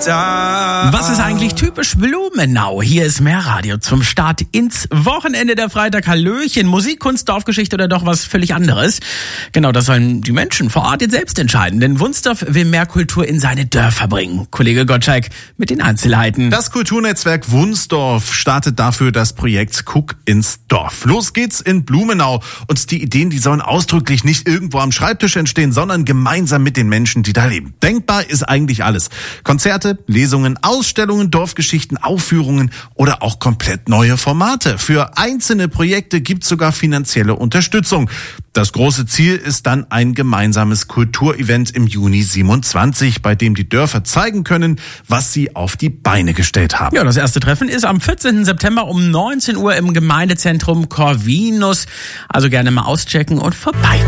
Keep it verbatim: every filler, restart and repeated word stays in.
da. Was ist eigentlich typisch Blumenau? Hier ist Mehrradio zum Start ins Wochenende. Der Freitag. Hallöchen. Musik, Kunst, Dorfgeschichte oder doch was völlig anderes? Genau, das sollen die Menschen vor Ort jetzt selbst entscheiden. Denn Wunsdorf will mehr Kultur in seine Dörfer bringen. Kollege Gottschalk mit den Einzelheiten. Das Kulturnetzwerk Wunsdorf startet dafür das Projekt Guck ins Dorf. Los geht's in Blumenau. Und die Ideen, die sollen ausdrücklich nicht irgendwo am Schreibtisch entstehen, sondern gemeinsam mit den Menschen, die da leben. Denkbar ist eigentlich alles. Konzerte, Lesungen, Ausstellungen, Dorfgeschichten, Aufführungen oder auch komplett neue Formate. Für einzelne Projekte gibt's sogar finanzielle Unterstützung. Das große Ziel ist dann ein gemeinsames Kulturevent im Juni siebenundzwanzig, bei dem die Dörfer zeigen können, was sie auf die Beine gestellt haben. Ja, das erste Treffen ist am vierzehnten September um neunzehn Uhr im Gemeindezentrum Corvinus. Also gerne mal auschecken und vorbei.